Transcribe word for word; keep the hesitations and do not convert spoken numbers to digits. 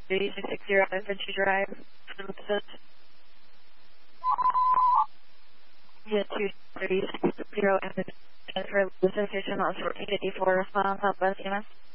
three six six zero Infantry Drive. Yeah, two three six zero and for the location on fourteen fifty-four, um, Southwest E M S.